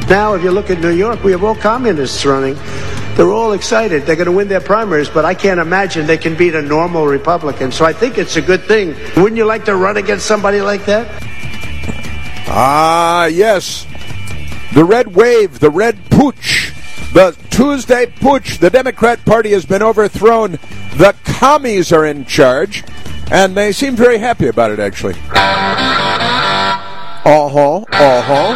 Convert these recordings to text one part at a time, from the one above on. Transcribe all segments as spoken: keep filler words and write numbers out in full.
Now, if you look at New York, we have all communists running. They're all excited. They're going to win their primaries, but I can't imagine they can beat a normal Republican. So I think it's a good thing. Wouldn't you like to run against somebody like that? Ah, yes. The red wave, the red pooch, the Tuesday pooch. The Democrat Party has been overthrown. The commies are in charge, and they seem very happy about it, actually. Uh-huh, uh-huh.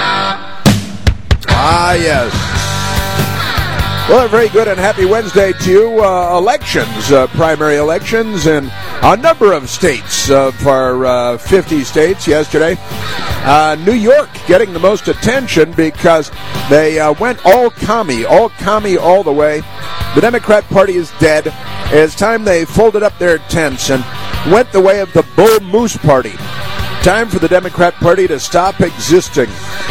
Ah, yes. Well, a very good and happy Wednesday to you. Uh, elections, uh, primary elections in a number of states of our uh, fifty states yesterday. Uh, New York getting the most attention because they uh, went all commie, all commie all the way. The Democrat Party is dead. It's time they folded up their tents and went the way of the Bull Moose Party. Time for the Democrat Party to stop existing.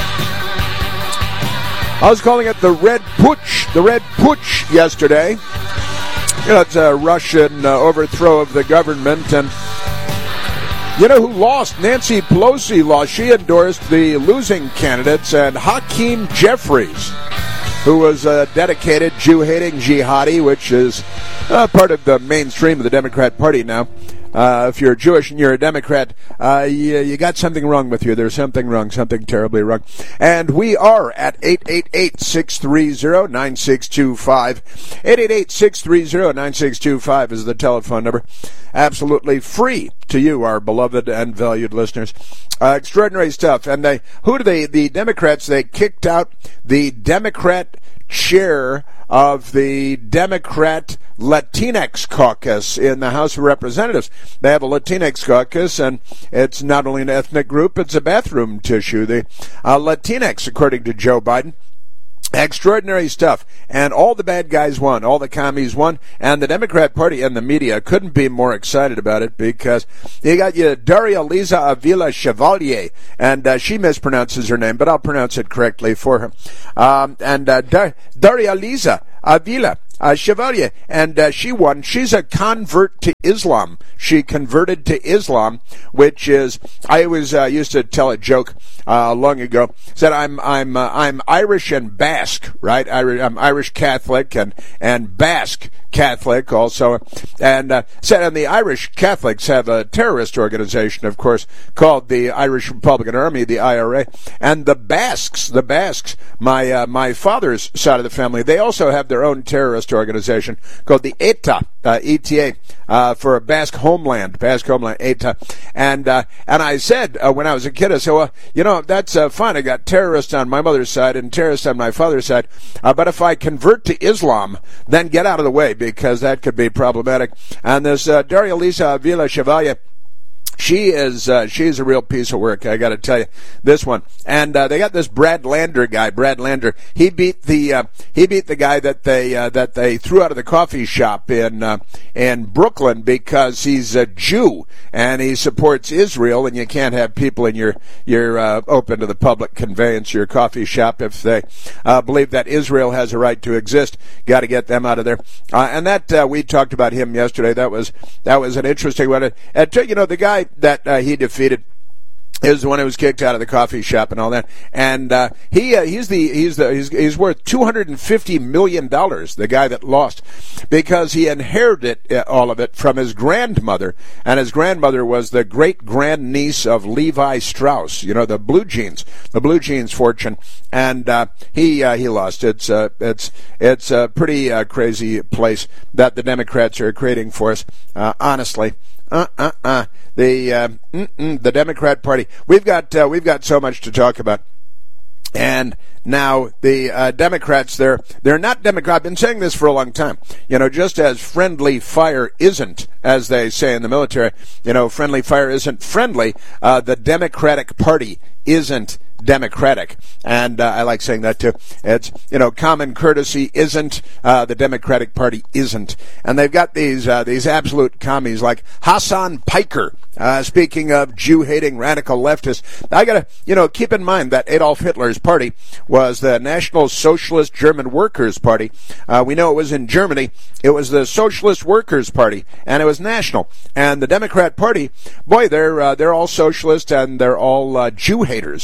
I was calling it the Red Putsch, the Red Putsch yesterday. You know, it's a Russian uh, overthrow of the government. And you know who lost? Nancy Pelosi lost. She endorsed the losing candidates, and Hakeem Jeffries, who was a dedicated Jew-hating jihadi, which is uh, part of the mainstream of the Democrat Party now. Uh, if you're Jewish and you're a Democrat, uh, you, you got something wrong with you. There's something wrong, something terribly wrong. And we are at eight eight eight, six three zero, nine six two five. eight eight eight, six three zero, nine six two five is the telephone number. Absolutely free to you, our beloved and valued listeners. Uh, extraordinary stuff. And they, who do they, the Democrats, they kicked out the Democrat chair of the Democrat Latinx caucus in the House of Representatives. They have a Latinx caucus, and it's not only an ethnic group, it's a bathroom tissue. The uh, Latinx, according to Joe Biden. Extraordinary stuff. And all the bad guys won. All the commies won. And the Democrat Party and the media couldn't be more excited about it because you got you Daria Liza Avila Chevalier, and uh, she mispronounces her name, but I'll pronounce it correctly for her. Um, and uh, Dar- Daria Liza Avila Uh, Chevalier, and uh, she won. She's a convert to Islam. She converted to Islam, which is, I always uh, used to tell a joke uh, long ago. Said I'm I'm uh, I'm Irish and Basque, right? I'm Irish Catholic and and Basque Catholic also, and uh, said and the Irish Catholics have a terrorist organization, of course, called the Irish Republican Army, the I R A, and the Basques, the Basques, my uh, my father's side of the family, they also have their own terrorist organization called the E T A, uh, E T A, uh, for a Basque homeland, Basque homeland, E T A. And uh, and I said uh, when I was a kid, I said, well, you know, that's uh, fine. I got terrorists on my mother's side and terrorists on my father's side. Uh, but if I convert to Islam, then get out of the way because that could be problematic. And this uh, Daria Liza Avila Chevalier, She is uh, she's a real piece of work, I got to tell you, this one. And uh, they got this Brad Lander guy, Brad Lander. He beat the uh, he beat the guy that they uh, that they threw out of the coffee shop in uh, in Brooklyn because he's a Jew and he supports Israel, and you can't have people in your your uh, open to the public conveyance, your coffee shop, if they uh, believe that Israel has a right to exist. Got to get them out of there. Uh, and that uh, we talked about him yesterday. That was that was an interesting one. And you know, the guy that uh, he defeated is the one who was kicked out of the coffee shop and all that, and uh, he uh, he's the he's the he's, he's worth two hundred fifty million dollars. The guy that lost, because he inherited uh, all of it from his grandmother, and his grandmother was the great grandniece of Levi Strauss. You know, the blue jeans, the blue jeans fortune, and uh, he uh, he lost. It's uh, it's it's a pretty uh, crazy place that the Democrats are creating for us. Uh, honestly. Uh, uh, uh. The uh, the Democrat Party. We've got uh, we've got so much to talk about. And now the uh, Democrats, they're they're not Democrat. I've been saying this for a long time. You know, just as friendly fire isn't, as they say in the military, you know, friendly fire isn't friendly. Uh, the Democratic Party isn't democratic, and uh, I like saying that too. It's, you know, common courtesy isn't, uh, the Democratic Party isn't, and they've got these uh, these absolute commies like Hassan Piker. Uh, speaking of Jew-hating radical leftists, I gotta, you know, keep in mind that Adolf Hitler's party was the National Socialist German Workers' Party. Uh, we know it was in Germany. It was the Socialist Workers' Party, and it was national. And the Democrat Party, boy, they're uh, they're all socialist and they're all uh, Jew haters. Now,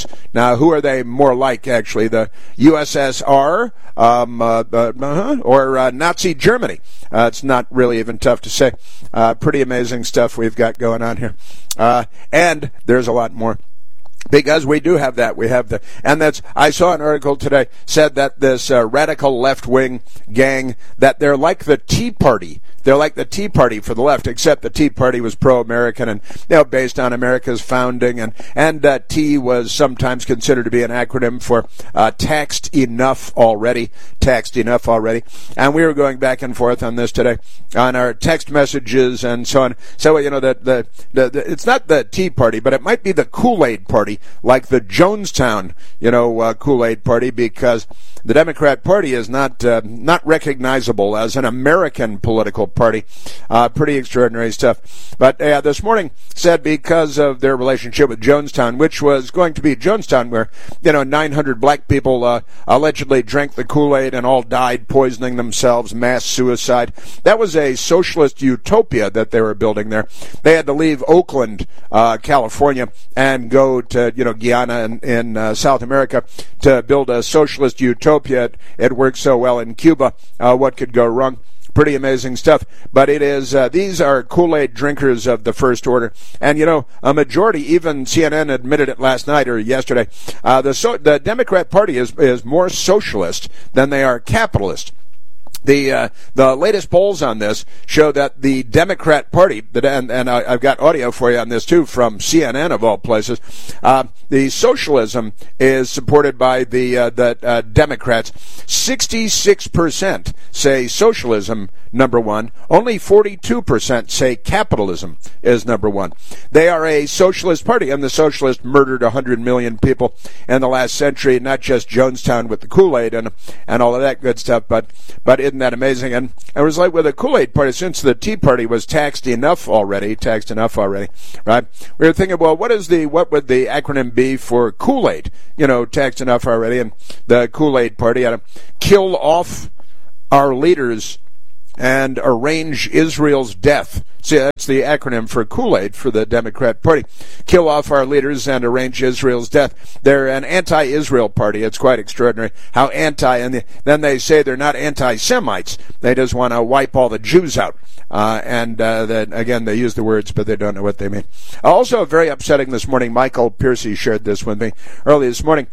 Now, who are they more like, actually? The U S S R um, uh, uh, uh-huh, or uh, Nazi Germany? Uh, it's not really even tough to say. Uh, pretty amazing stuff we've got going on here. Uh, and there's a lot more. Because we do have that. We have the, and that's, I saw an article today said that this uh, radical left-wing gang, that they're like the Tea Party. They're like the Tea Party for the left, except the Tea Party was pro-American and, you know, based on America's founding, and, and uh, T was sometimes considered to be an acronym for uh, taxed enough already, taxed enough already. And we were going back and forth on this today on our text messages and so on. So, you know, the, the, the, the it's not the Tea Party, but it might be the Kool-Aid Party, like the Jonestown, you know, uh, Kool-Aid Party, because the Democrat Party is not uh, not recognizable as an American political party. Uh, pretty extraordinary stuff. But uh, this morning said because of their relationship with Jonestown, which was going to be Jonestown, where, you know, nine hundred black people uh, allegedly drank the Kool-Aid and all died poisoning themselves, mass suicide. That was a socialist utopia that they were building there. They had to leave Oakland, uh, California, and go to, you know, Guyana in, in uh, South America to build a socialist utopia. It, it worked so well in Cuba. Uh, what could go wrong? Pretty amazing stuff. But it is, uh, these are Kool-Aid drinkers of the first order. And, you know, a majority, even C N N admitted it last night or yesterday, uh, the, so, the Democrat Party is, is more socialist than they are capitalist. The uh, the latest polls on this show that the Democrat Party, that, and, and I, I've got audio for you on this too from C N N of all places, uh, the socialism is supported by the uh, the uh, Democrats. sixty-six percent say socialism number one. Only forty-two percent say capitalism is number one. They are a socialist party, and the socialists murdered one hundred million people in the last century, not just Jonestown with the Kool-Aid and and all of that good stuff, but but isn't that amazing? And it was like with the Kool-Aid Party, since the Tea Party was taxed enough already, taxed enough already, right? We were thinking, well, what is the what would the acronym be for Kool-Aid? You know, taxed enough already, and the Kool-Aid Party had to kill off our leaders and arrange Israel's death. See, that's the acronym for Kool-Aid for the Democrat Party. Kill off our leaders and arrange Israel's death. They're an anti-Israel party. It's quite extraordinary how anti, and then they say they're not anti-Semites. They just want to wipe all the Jews out. Uh, and uh, that, again, they use the words, but they don't know what they mean. Also, very upsetting this morning, Michael Piercy shared this with me early this morning.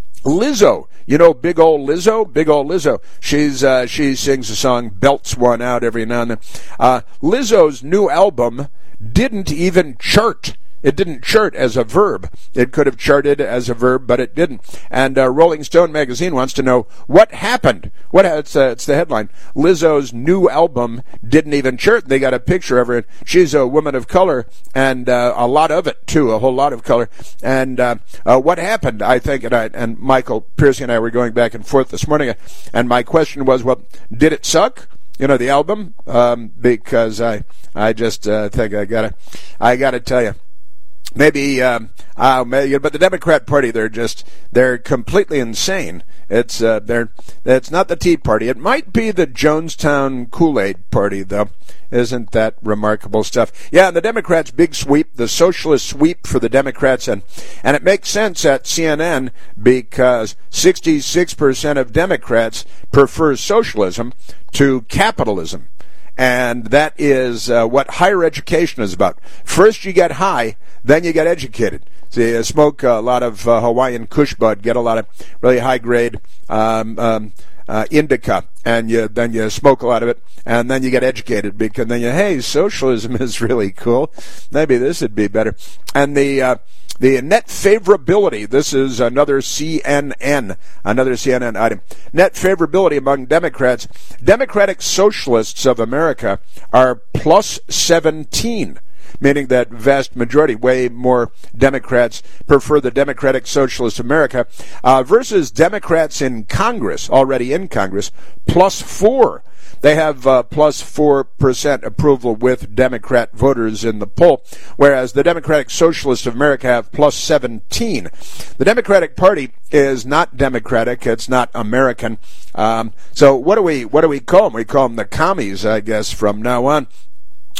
Lizzo, you know, big old Lizzo, big old Lizzo. She's uh, she sings a song, belts one out every now and then. Uh, Lizzo's new album didn't even chart. It didn't chart as a verb. It could have charted as a verb, but it didn't. And uh, Rolling Stone magazine wants to know what happened. What it's, uh, it's the headline. Lizzo's new album didn't even chart. They got a picture of her. She's a woman of color, and uh, a lot of it too, a whole lot of color. And uh, uh, what happened? I think, and, I, and Michael Piercy and I were going back and forth this morning, and my question was, well, did it suck? You know, the album, um, because I, I just uh, think I gotta, I gotta tell you. Maybe, um, uh, maybe, but the Democrat Party, they're just, they're completely insane. It's, uh, they're, it's not the Tea Party. It might be the Jonestown Kool-Aid Party, though. Isn't that remarkable stuff? Yeah, and the Democrats' big sweep, the socialist sweep for the Democrats, and, and it makes sense at C N N because sixty-six percent of Democrats prefer socialism to capitalism. And that is uh, what higher education is about. First you get high, then you get educated. So you smoke a lot of uh, Hawaiian Kush bud, get a lot of really high-grade um, um, uh, indica, and you, then you smoke a lot of it, and then you get educated, because then you, hey, socialism is really cool. Maybe this would be better. And the... Uh, The net favorability, this is another C N N, another C N N item. Net favorability among Democrats. Democratic Socialists of America are plus seventeen, meaning that vast majority, way more Democrats prefer the Democratic Socialist America, uh, versus Democrats in Congress, already in Congress, plus four. They have uh, plus four percent approval with Democrat voters in the poll, whereas the Democratic Socialists of America have plus seventeen. The Democratic Party is not democratic. It's not American. Um, so what do we what do we call them? We call them the commies, I guess, from now on.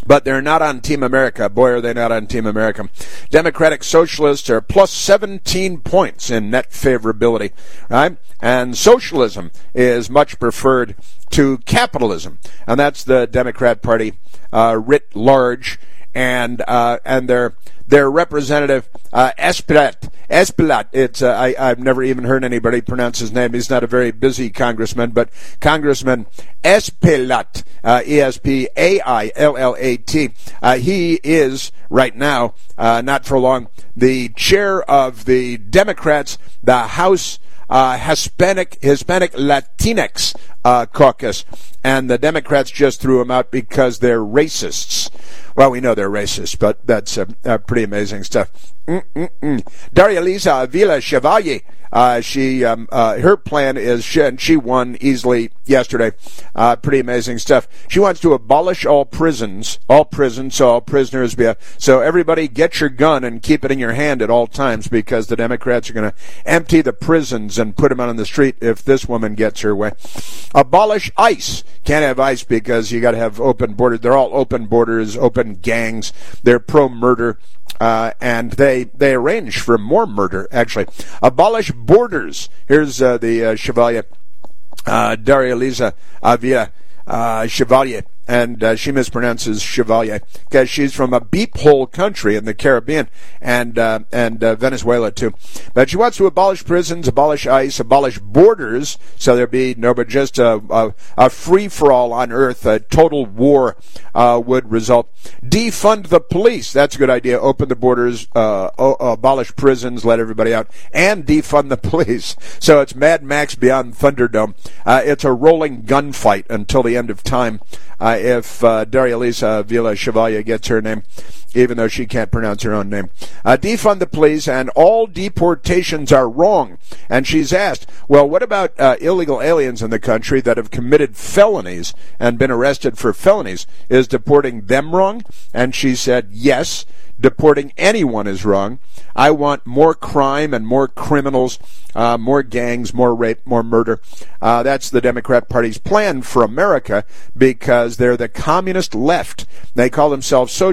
But they're not on Team America. Boy, are they not on Team America. Democratic Socialists are plus seventeen points in net favorability, right? And socialism is much preferred to capitalism. And that's the Democrat Party uh, writ large. And uh, and their their representative uh, Espaillat, Espaillat. It's uh, I, I've never even heard anybody pronounce his name. He's not a very busy congressman, but Congressman Espaillat, uh, E S P A I L L A T. Uh, he is right now, uh, not for long, the chair of the Democrats, the House uh, Hispanic Hispanic Latinx uh, caucus, and the Democrats just threw him out because they're racists. Well, we know they're racist, but that's uh, uh, pretty amazing stuff. Mm-mm-mm. Daria Lisa Avila Chevalier, uh, she, um, uh, her plan is, she, and she won easily yesterday. Uh, pretty amazing stuff. She wants to abolish all prisons, all prisons, so all prisoners be, a, so everybody get your gun and keep it in your hand at all times, because the Democrats are going to empty the prisons and put them out on the street if this woman gets her way. Abolish ICE. Can't have ICE because you got to have open borders. They're all open borders, open gangs. They're pro-murder. Uh, and they they arrange for more murder, actually. Abolish borders. Here's uh, the uh, Chevalier, uh, Daria Lisa Avila uh, Chevalier. And uh, she mispronounces Chevalier because she's from a beep hole country in the Caribbean, and uh, and uh, Venezuela too. But she wants to abolish prisons, abolish ICE, abolish borders, so there be no, but just a, a, a free for all on Earth. A total war uh, would result. Defund the police. That's a good idea. Open the borders, uh, o- abolish prisons, let everybody out, and defund the police. So it's Mad Max Beyond Thunderdome. Uh, it's a rolling gunfight until the end of time. Uh, if uh, Daria Lisa Vila Chevalier gets her name, even though she can't pronounce her own name. Uh, defund the police, and all deportations are wrong. And she's asked, well, what about uh, illegal aliens in the country that have committed felonies and been arrested for felonies? Is deporting them wrong? And she said, yes, deporting anyone is wrong. I want more crime and more criminals, uh, more gangs, more rape, more murder. Uh, that's the Democrat Party's plan for America, because they're the communist left. They call themselves socialists.